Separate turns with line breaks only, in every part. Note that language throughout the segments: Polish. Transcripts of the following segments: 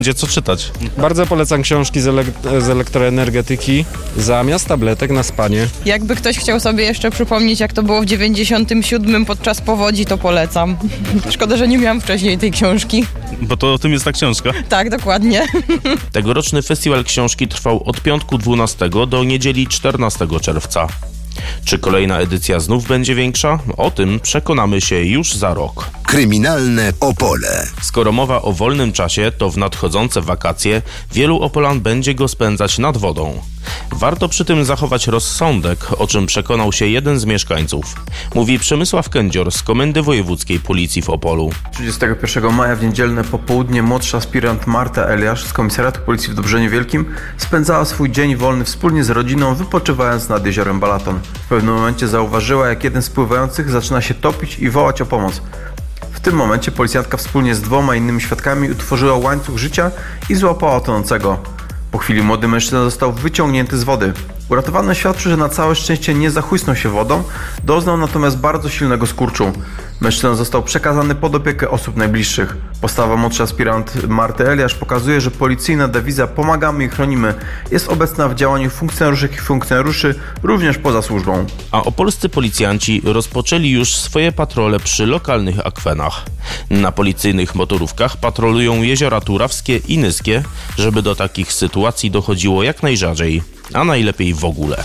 Będzie co czytać.
Bardzo polecam książki z elektroenergetyki zamiast tabletek na spanie.
Jakby ktoś chciał sobie jeszcze przypomnieć, jak to było w 97 podczas powodzi, to polecam. Szkoda, że nie miałam wcześniej tej książki.
Bo to o tym jest ta książka.
Tak, dokładnie.
Tegoroczny festiwal książki trwał od piątku 12 do niedzieli 14 czerwca. Czy kolejna edycja znów będzie większa? O tym przekonamy się już za rok.
Kryminalne Opole.
Skoro mowa o wolnym czasie, to w nadchodzące wakacje wielu Opolan będzie go spędzać nad wodą. Warto przy tym zachować rozsądek, o czym przekonał się jeden z mieszkańców. Mówi Przemysław Kędzior z Komendy Wojewódzkiej Policji w Opolu.
31 maja w niedzielne popołudnie młodsza aspirant Marta Eliasz z Komisariatu Policji w Dobrzeniu Wielkim spędzała swój dzień wolny wspólnie z rodziną, wypoczywając nad jeziorem Balaton. W pewnym momencie zauważyła, jak jeden z pływających zaczyna się topić i wołać o pomoc. W tym momencie policjantka wspólnie z 2 innymi świadkami utworzyła łańcuch życia i złapała tonącego. Po chwili młody mężczyzna został wyciągnięty z wody. Uratowany świadczy, że na całe szczęście nie zachłysnął się wodą, doznał natomiast bardzo silnego skurczu. Mężczyzna został przekazany pod opiekę osób najbliższych. Postawa młodszy aspirant Marty Eliasz pokazuje, że policyjna dewiza "pomagamy i chronimy" jest obecna w działaniu funkcjonariuszek i funkcjonariuszy również poza służbą.
A opolscy policjanci rozpoczęli już swoje patrole przy lokalnych akwenach. Na policyjnych motorówkach patrolują jeziora Turawskie i Nyskie, żeby do takich sytuacji dochodziło jak najrzadziej, a najlepiej w ogóle.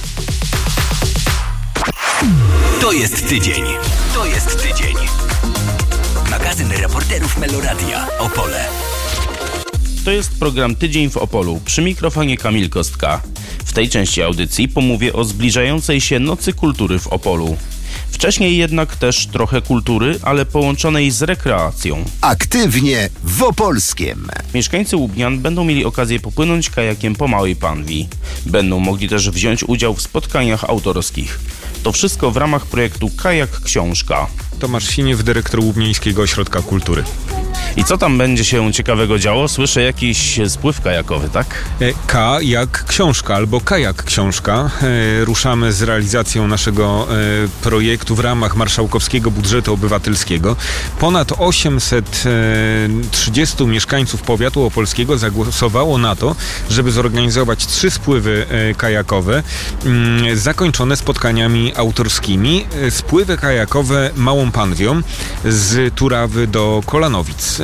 To jest tydzień. To jest tydzień. Magazyn reporterów Meloradia Opole.
To jest program Tydzień w Opolu. Przy mikrofonie Kamil Kostka. W tej części audycji pomówię o zbliżającej się Nocy Kultury w Opolu. Wcześniej jednak też trochę kultury, ale połączonej z rekreacją.
Aktywnie w Opolskiem.
Mieszkańcy Łubnian będą mieli okazję popłynąć kajakiem po Małej Panwi. Będą mogli też wziąć udział w spotkaniach autorskich. To wszystko w ramach projektu Kajak Książka.
Tomasz Siniew, dyrektor Łubnieńskiego Ośrodka Kultury.
I co tam będzie się ciekawego działo? Słyszę jakiś spływ kajakowy, tak?
K jak książka albo Kajak Książka. Ruszamy z realizacją naszego projektu w ramach marszałkowskiego budżetu obywatelskiego. Ponad 830 mieszkańców powiatu opolskiego zagłosowało na to, żeby zorganizować 3 spływy kajakowe, zakończone spotkaniami autorskimi. Spływy kajakowe Małą Panwią z Turawy do Kolanowic.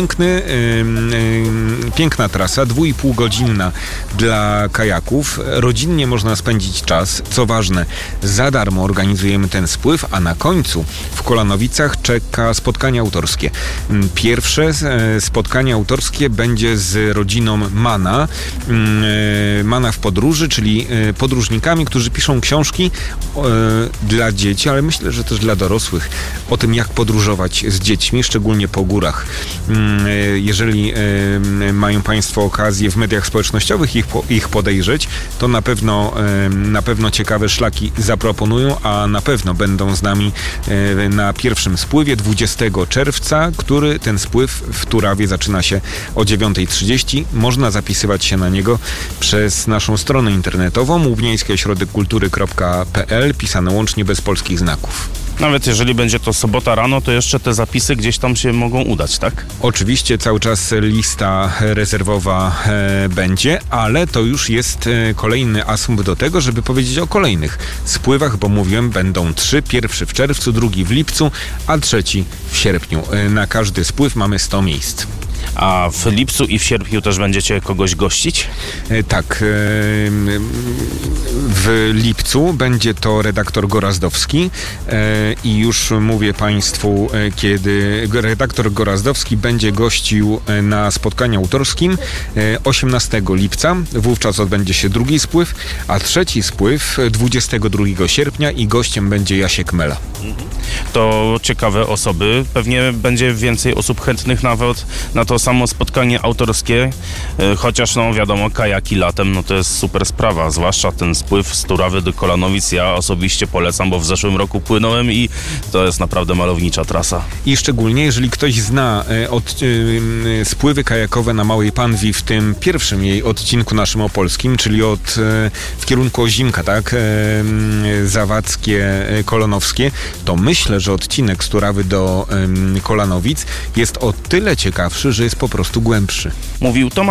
Piękna trasa, 2,5-godzinna dla kajaków. Rodzinnie można spędzić czas. Co ważne, za darmo organizujemy ten spływ, a na końcu w Kolanowicach czeka spotkanie autorskie. Pierwsze spotkanie autorskie będzie z rodziną Mana. Mana w podróży, czyli podróżnikami, którzy piszą książki dla dzieci, ale myślę, że też dla dorosłych, o tym, jak podróżować z dziećmi, szczególnie po górach. Jeżeli mają Państwo okazję w mediach społecznościowych ich podejrzeć, to na pewno ciekawe szlaki zaproponują, a na pewno będą z nami na pierwszym spływie 20 czerwca, który ten spływ w Turawie zaczyna się o 9:30. Można zapisywać się na niego przez naszą stronę internetową łubnieńskiośrodekkultury.pl, pisane łącznie bez polskich znaków.
Nawet jeżeli będzie to sobota rano, to jeszcze te zapisy gdzieś tam się mogą udać, tak?
Oczywiście cały czas lista rezerwowa będzie, ale to już jest kolejny asumpt do tego, żeby powiedzieć o kolejnych spływach, bo mówiłem, będą 3. Pierwszy w czerwcu, drugi w lipcu, a trzeci w sierpniu. Na każdy spływ mamy 100 miejsc.
A w lipcu i w sierpniu też będziecie kogoś gościć?
Tak. W lipcu będzie to redaktor Gorazdowski i już mówię Państwu, kiedy redaktor Gorazdowski będzie gościł na spotkaniu autorskim 18 lipca. Wówczas odbędzie się drugi spływ, a trzeci spływ 22 sierpnia i gościem będzie Jasiek Mela.
To ciekawe osoby. Pewnie będzie więcej osób chętnych nawet na to samo spotkanie autorskie, chociaż no wiadomo, kajaki latem, no to jest super sprawa, zwłaszcza ten spływ z Turawy do Kolanowic. Ja osobiście polecam, bo w zeszłym roku płynąłem i to jest naprawdę malownicza trasa.
I szczególnie, jeżeli ktoś zna spływy kajakowe na Małej Panwi w tym pierwszym jej odcinku naszym opolskim, czyli w kierunku Ozimka, tak? Zawadzkie, Kolonowskie, to myślę, myślę, że odcinek z Turawy do Kolanowic jest o tyle ciekawszy, że jest po prostu głębszy.
Mówił Tomasz